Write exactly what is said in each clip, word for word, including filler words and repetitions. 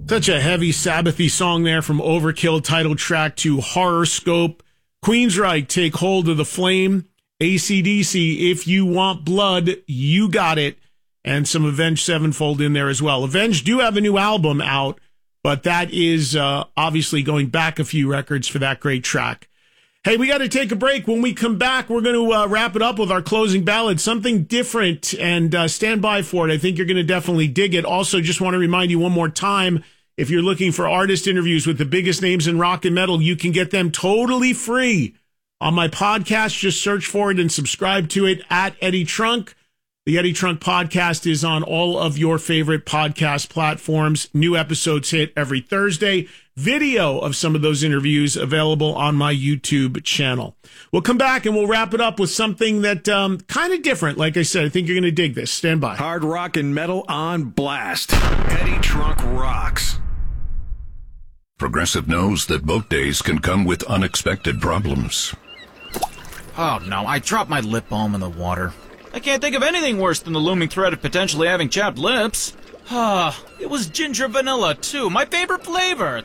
Such a heavy Sabbathy song there from Overkill, title track to Horoscope. Queensryche, Take Hold of the Flame. A C D C, If You Want Blood, You Got It. And some Avenged Sevenfold in there as well. Avenged do have a new album out, but that is uh, obviously going back a few records for that great track. Hey, we got to take a break. When we come back, we're going to uh, wrap it up with our closing ballad, something different, and uh, stand by for it. I think you're going to definitely dig it. Also, just want to remind you one more time, if you're looking for artist interviews with the biggest names in rock and metal, you can get them totally free on my podcast. Just search for it and subscribe to it at Eddie Trunk. The Eddie Trunk podcast is on all of your favorite podcast platforms. New episodes hit every Thursday. Video of some of those interviews available on my YouTube channel. We'll come back and we'll wrap it up with something that um, kind of different. Like I said, I think you're going to dig this. Stand by. Hard rock and metal on blast. Eddie Trunk rocks. Progressive knows that boat days can come with unexpected problems. Oh no, I dropped my lip balm in the water. I can't think of anything worse than the looming threat of potentially having chapped lips. Ah, it was ginger vanilla too, my favorite flavor.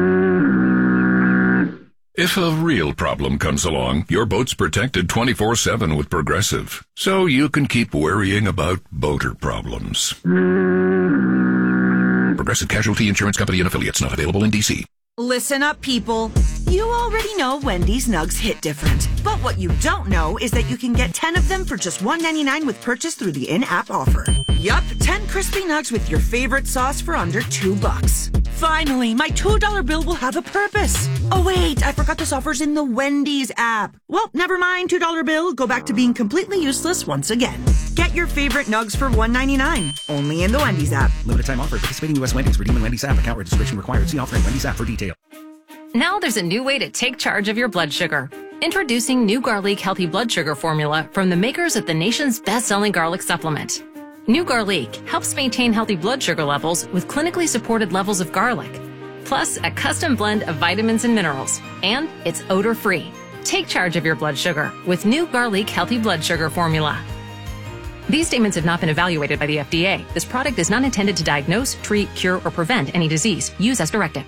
If a real problem comes along, your boat's protected twenty-four seven with Progressive, so you can keep worrying about boater problems. Progressive Casualty Insurance Company and Affiliates, not available in D C. Listen up, people. You already know Wendy's Nugs hit different. But what you don't know is that you can get ten of them for just one ninety-nine with purchase through the in-app offer. Yup, ten crispy nugs with your favorite sauce for under two bucks. Finally, my two dollar bill will have a purpose. Oh wait, I forgot this offer's in the Wendy's app. Well, never mind, two dollar bill. Go back to being completely useless once again. Get your favorite nugs for one ninety-nine. Only in the Wendy's app. Limited time offer. Participating U S Wendy's. Redeem in Wendy's app. Account registration required. See offer in Wendy's app for detail. Now there's a new way to take charge of your blood sugar. Introducing new Garlic Healthy Blood Sugar Formula from the makers of the nation's best-selling garlic supplement. New Garlic helps maintain healthy blood sugar levels with clinically supported levels of garlic, plus a custom blend of vitamins and minerals, and it's odor-free. Take charge of your blood sugar with new Garlic Healthy Blood Sugar Formula. These statements have not been evaluated by the F D A. This product is not intended to diagnose, treat, cure, or prevent any disease. Use as directed.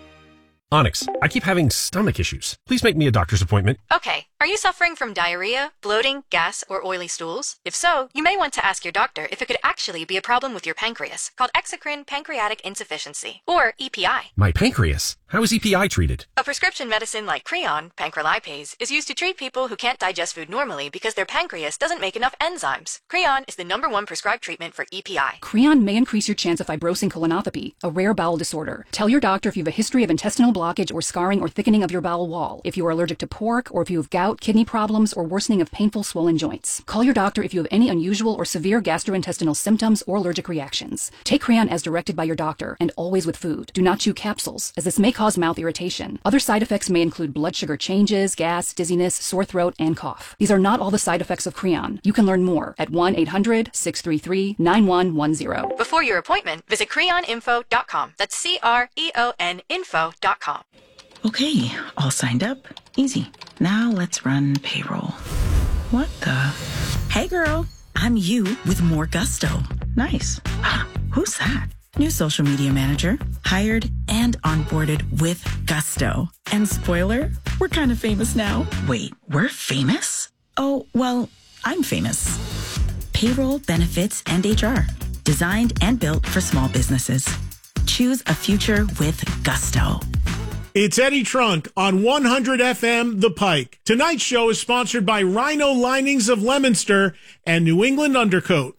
Onyx, I keep having stomach issues. Please make me a doctor's appointment. Okay. Are you suffering from diarrhea, bloating, gas, or oily stools? If so, you may want to ask your doctor if it could actually be a problem with your pancreas, called exocrine pancreatic insufficiency, or E P I. My pancreas? How is E P I treated? A prescription medicine like Creon, pancrelipase, is used to treat people who can't digest food normally because their pancreas doesn't make enough enzymes. Creon is the number one prescribed treatment for E P I. Creon may increase your chance of fibrosing colonopathy, a rare bowel disorder. Tell your doctor if you have a history of intestinal blockage or scarring or thickening of your bowel wall, if you are allergic to pork, or if you have gout, kidney problems, or worsening of painful swollen joints. Call your doctor if you have any unusual or severe gastrointestinal symptoms or allergic reactions. Take Creon as directed by your doctor, and always with food. Do not chew capsules, as this may cause mouth irritation. Other side effects may include blood sugar changes, gas, dizziness, sore throat, and cough. These are not all the side effects of Creon. You can learn more at one eight hundred, six three three, nine one one zero. Before your appointment, visit creon info dot com. That's C R E O N info dot com. Okay, all signed up. Easy. Now let's run payroll. What the? Hey girl, I'm you with more gusto. Nice. Who's that? New social media manager. Hired and onboarded with gusto. And spoiler, we're kind of famous now. Wait, we're famous? Oh, well, I'm famous. Payroll, benefits, and H R. Designed and built for small businesses. Choose a future with gusto. It's Eddie Trunk on one hundred F M The Pike. Tonight's show is sponsored by Rhino Linings of Leominster and New England Undercoat.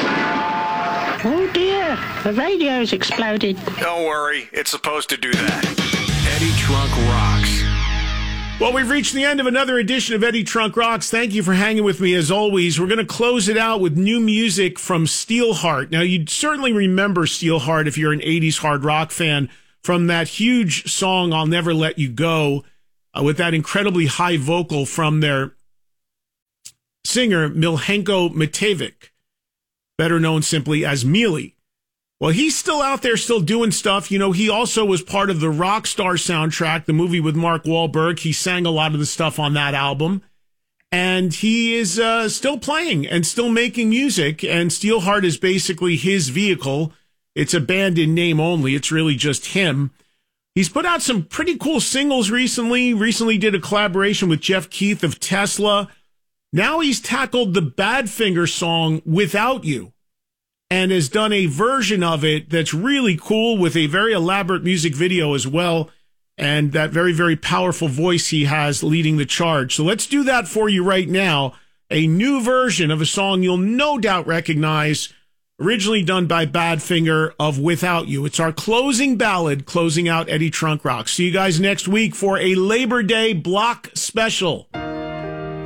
Oh dear, the radio's exploded. Don't worry, it's supposed to do that. Eddie Trunk rocks. Well, we've reached the end of another edition of Eddie Trunk Rocks. Thank you for hanging with me as always. We're going to close it out with new music from Steelheart. Now, you'd certainly remember Steelheart if you're an eighties hard rock fan, from that huge song, I'll Never Let You Go, uh, with that incredibly high vocal from their singer, Miljenko Matevic, better known simply as Mealy. Well, he's still out there, still doing stuff. You know, he also was part of the Rockstar soundtrack, the movie with Mark Wahlberg. He sang a lot of the stuff on that album. And he is uh, still playing and still making music. And Steelheart is basically his vehicle it's a band in name only. It's really just him. He's put out some pretty cool singles recently. Recently did a collaboration with Jeff Keith of Tesla. Now he's tackled the Badfinger song Without You and has done a version of it that's really cool with a very elaborate music video as well. And that very, very powerful voice he has leading the charge. So let's do that for you right now. A new version of a song you'll no doubt recognize, originally done by Badfinger, of Without You. It's our closing ballad, closing out Eddie Trunk Rock. See you guys next week for a Labor Day block special.